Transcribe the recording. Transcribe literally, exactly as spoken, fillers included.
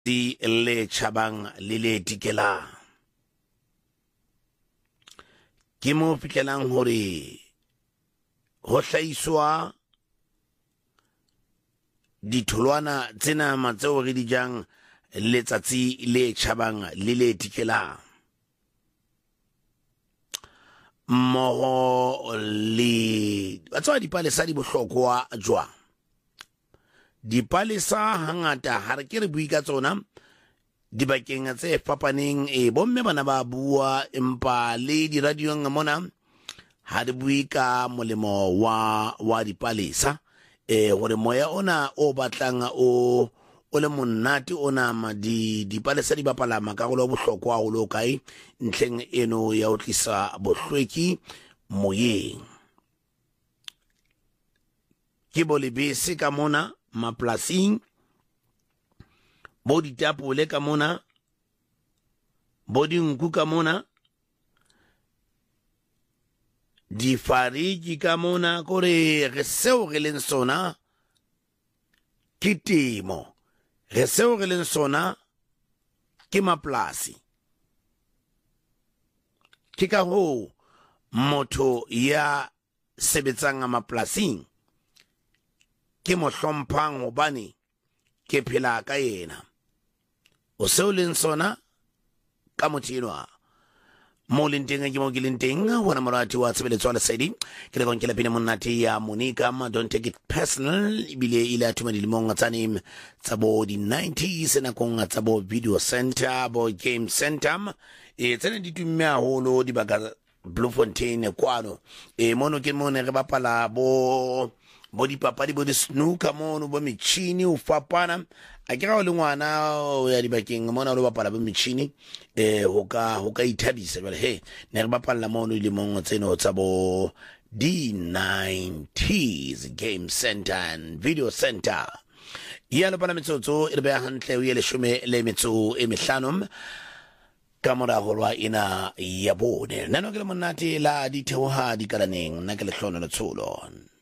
di le chabang le le tikela ke mo fitlelang hore ho hlaiswa ditholwana tsena matseo re di jang letsatsi le chabang le le tikela mmoho le batho dipalesa di bohlokwa jwa dipalesa hangata ha re ke re bui ka tsona dibakeng tse fapaneng e bomme bana ba bua empa le di radio nga mona ha re bui ka molemo wa wa dipalesa e hore moya ona o batlang o o le monate ona ma di dipalesa di bapala makarolo bohlokwa ho lo kae ntleng eno ya o tlisa bohlweki moyeng ke bolebese ka mona maplasing bo ditapole ka mona bo dinku ka mona difariki ka mona kore re seo re leng sona ke temo re seo re leng sona ke maplasi ke ka ho motho ya sebetsang maplasing ke mo hlomphang hobane ke phela ka yena o seo leng sona ka mothinwa mo leng teng ke mo ke leng teng hona morati wa tshebeletso wa lesedi ke le konkela pina monate ya Monica ma don't take it personal ibile ile atuma dilimong tsane tsa bo di nineties na konga tsa bo video center bo game center e tsene ditumme haholo di baga Bloemfontein kwano e mono ke mone re bapala bo bo dipapadi bo di snooker mono bo metjhini o fapana a ke ga o le ngwana o ya dibakeng mona o le bapala bo metjhini eh ho ka ho ka ithabisa jwale he ne re bapalla mono ile mongo tseno tsa bo di nineties game center and video center ya lo pala metsotso e re ba hantle o ile shome le metso e mehlano ka mora go lwa ina ya bone nano ke le monate la di theoha di kalaneng nna ke le hlono le tsholo